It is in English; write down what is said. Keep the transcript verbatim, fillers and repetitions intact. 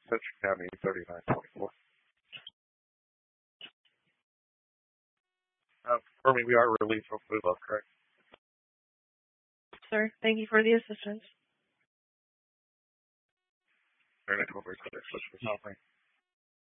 Central County thirty-nine twenty-four. Uh, for me, we are released from food love, correct? Sir, thank you for the assistance. Internet coverage, such as